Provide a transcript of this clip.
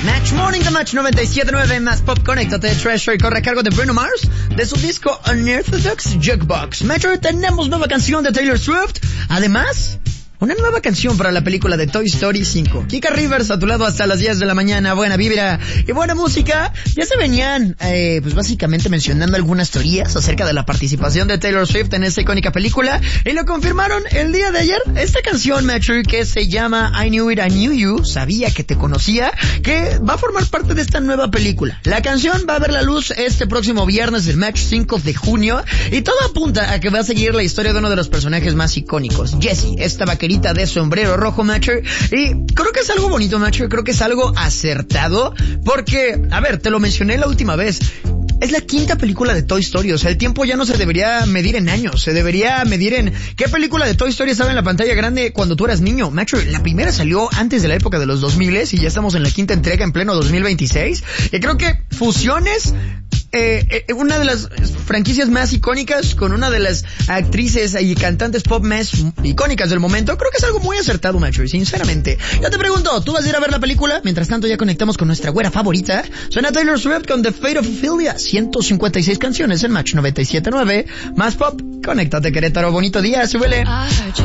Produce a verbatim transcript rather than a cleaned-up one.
Match Morning de Match noventa y siete punto nueve más Pop. Conéctate, Treasure, corre a cargo de Bruno Mars de su disco Unorthodox Jukebox. Metro, tenemos nueva canción de Taylor Swift. Además, una nueva canción para la película de Toy Story cinco. Kika Rivers a tu lado hasta las diez de la mañana. Buena vibra y buena música. Ya se venían, eh, pues básicamente mencionando algunas teorías acerca de la participación de Taylor Swift en esta icónica película. Y lo confirmaron el día de ayer. Esta canción, Metro, que se llama I Knew It, I Knew You, sabía que te conocía, que va a formar parte de esta nueva película. La canción va a ver la luz este próximo viernes del Match cinco de junio. Y todo apunta a que va a seguir la historia de uno de los personajes más icónicos, Jessie, esta vaquerita de sombrero rojo, Matcher. Y creo que es algo bonito, Matcher. Creo que es algo acertado. Porque, a ver, te lo mencioné la última vez. Es la quinta película de Toy Story. O sea, el tiempo ya no se debería medir en años. Se debería medir en qué película de Toy Story estaba en la pantalla grande cuando tú eras niño. Matcher, la primera salió antes de la época de los dos mil y ya estamos en la quinta entrega en pleno dos mil veintiséis. Y creo que fusiones... Eh, eh, una de las franquicias más icónicas con una de las actrices y cantantes pop más icónicas del momento, creo que es algo muy acertado, macho, y sinceramente. Yo te pregunto, ¿tú vas a ir a ver la película? Mientras tanto ya conectamos con nuestra güera favorita. Suena Taylor Swift con The Fate of Ophelia. ciento cincuenta y seis canciones en Match noventa y siete punto nueve más Pop. Conéctate, Querétaro, bonito día, súbele.